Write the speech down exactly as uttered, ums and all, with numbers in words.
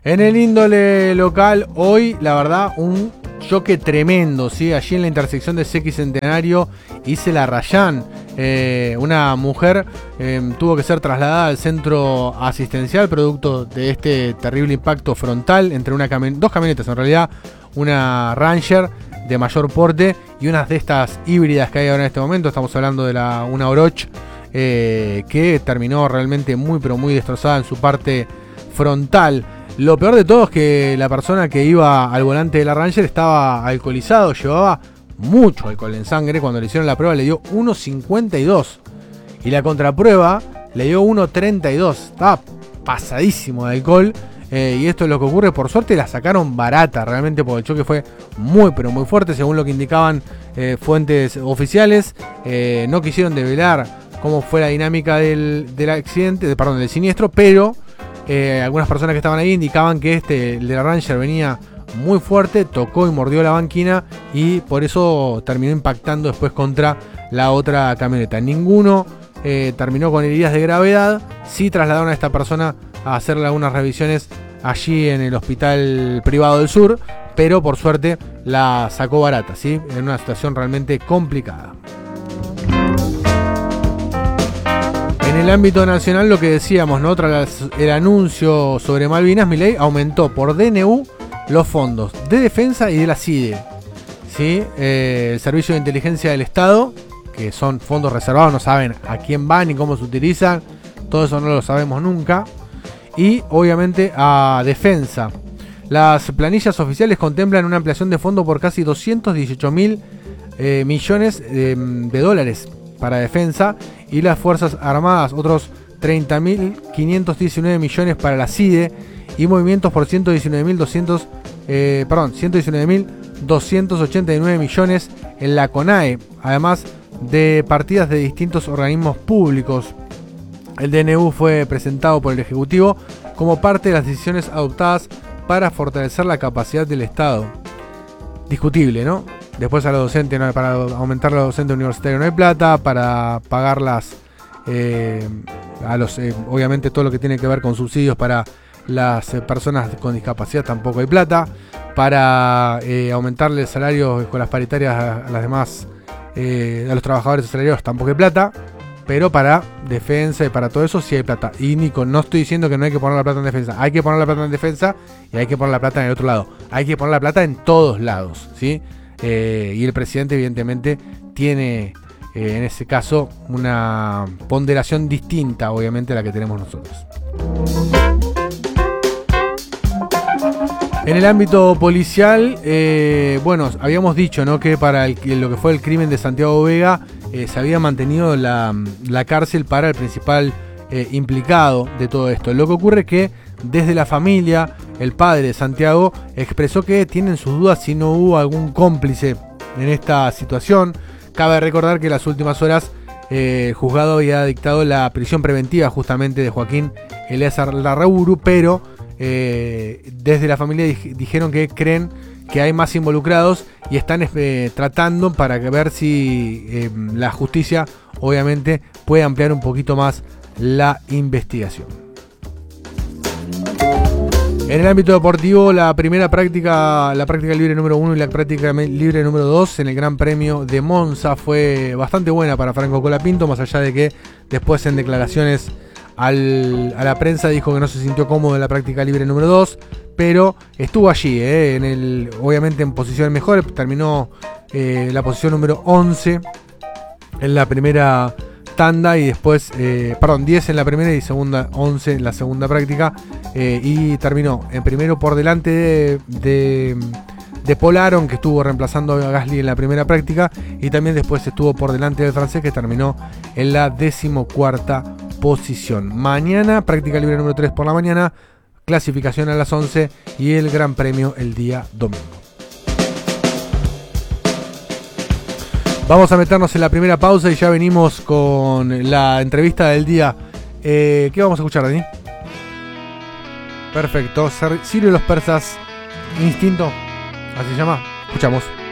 En el índole local, hoy, la verdad, un choque tremendo, ¿sí? Allí en la intersección de Sexy Centenario y Celarrayán. Eh, una mujer eh, tuvo que ser trasladada al centro asistencial producto de este terrible impacto frontal entre una cami- dos camionetas, en realidad, una Ranger de mayor porte y unas de estas híbridas que hay ahora en este momento. Estamos hablando de la una Oroch, eh, que terminó realmente muy pero muy destrozada en su parte frontal. Lo peor de todo es que la persona que iba al volante de la Ranger estaba alcoholizado, llevaba mucho alcohol en sangre. Cuando le hicieron la prueba le dio uno cincuenta y dos y la contraprueba le dio uno treinta y dos. Estaba pasadísimo de alcohol, eh, y esto es lo que ocurre. Por suerte la sacaron barata realmente, porque el choque fue muy pero muy fuerte, según lo que indicaban eh, fuentes oficiales. Eh, no quisieron develar cómo fue la dinámica del, del accidente, de, perdón, del siniestro, pero Eh, algunas personas que estaban ahí indicaban que este, el de la Ranger, venía muy fuerte, tocó y mordió la banquina y por eso terminó impactando después contra la otra camioneta. Ninguno eh, terminó con heridas de gravedad. Sí trasladaron a esta persona a hacerle algunas revisiones allí en el hospital privado del sur, pero por suerte la sacó barata, ¿sí? En una situación realmente complicada. En el ámbito nacional, lo que decíamos, ¿no? Tras el anuncio sobre Malvinas, Milei aumentó por D N U los fondos de defensa y de la C I D E, ¿sí? Eh, el Servicio de Inteligencia del Estado, que son fondos reservados, no saben a quién van ni cómo se utilizan, todo eso no lo sabemos nunca. Y obviamente a defensa. Las planillas oficiales contemplan una ampliación de fondo por casi doscientos dieciocho mil eh, millones de, de dólares para defensa, y las Fuerzas Armadas otros treinta mil quinientos diecinueve millones para la C I D E, y movimientos por ciento diecinueve mil doscientos eh, perdón, ciento diecinueve mil doscientos ochenta y nueve millones en la CONAE, además de partidas de distintos organismos públicos. El D N U fue presentado por el Ejecutivo como parte de las decisiones adoptadas para fortalecer la capacidad del Estado. Discutible, ¿no? Después a los docentes, ¿no? Para aumentar a los docentes universitarios no hay plata, para pagarlas eh, a los, eh, obviamente todo lo que tiene que ver con subsidios para las eh, personas con discapacidad tampoco hay plata, para eh, aumentarle el salario con las paritarias a, a las demás, eh, a los trabajadores asalariados tampoco hay plata, pero para defensa y para todo eso sí hay plata. Y Nico, no estoy diciendo que no hay que poner la plata en defensa, hay que poner la plata en defensa y hay que poner la plata en el otro lado, hay que poner la plata en todos lados, ¿sí? Eh, y el presidente evidentemente tiene eh, en ese caso una ponderación distinta obviamente a la que tenemos nosotros. En el ámbito policial, eh, bueno, habíamos dicho, ¿no? que para el, lo que fue el crimen de Santiago Vega eh, se había mantenido la, la cárcel para el principal eh, implicado de todo esto. Lo que ocurre es que desde la familia, el padre de Santiago expresó que tienen sus dudas si no hubo algún cómplice en esta situación. Cabe recordar que en las últimas horas eh, el juzgado había dictado la prisión preventiva justamente de Joaquín Eleazar Larrauru, pero eh, desde la familia dij- dijeron que creen que hay más involucrados y están eh, tratando para ver si eh, la justicia obviamente puede ampliar un poquito más la investigación. En el ámbito deportivo, la primera práctica, la práctica libre número uno y la práctica libre número dos en el Gran Premio de Monza fue bastante buena para Franco Colapinto, más allá de que después en declaraciones al, a la prensa dijo que no se sintió cómodo en la práctica libre número dos, pero estuvo allí, eh, en el, obviamente en posiciones mejores, terminó eh, la posición número once en la primera tanda y después, eh, perdón, diez en la primera y segunda, once en la segunda práctica, eh, y terminó en primero por delante de, de, de Polaron, que estuvo reemplazando a Gasly en la primera práctica, y también después estuvo por delante del francés, que terminó en la decimocuarta posición. Mañana, práctica libre número tres por la mañana, clasificación a las once y el Gran Premio el día domingo. Vamos a meternos en la primera pausa y ya venimos con la entrevista del día. Eh, ¿Qué vamos a escuchar, Dani? Perfecto. Sirio y los persas, Instinto, así se llama. Escuchamos.